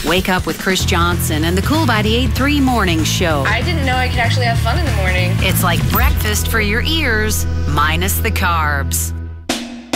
Wake up with Chris Johnson and the Cool 98.3 Morning Show. I didn't know I could actually have fun in the morning. It's like breakfast for your ears, minus the carbs.